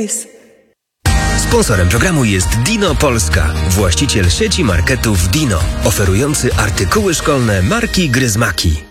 face. Sponsorem programu jest Dino Polska, właściciel sieci marketów Dino, oferujący artykuły szkolne marki Gryzmaki.